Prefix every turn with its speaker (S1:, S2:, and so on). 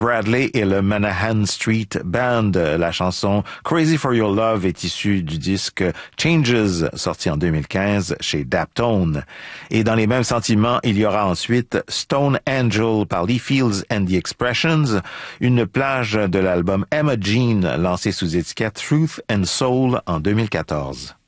S1: Bradley et le Manahan Street Band. La chanson Crazy for Your Love est issue du disque Changes, sorti en 2015 chez Daptone. Et dans les mêmes sentiments, il y aura ensuite Stone Angel par Lee Fields and the Expressions, une plage de l'album Emma Jean lancé sous étiquette Truth and Soul en 2014.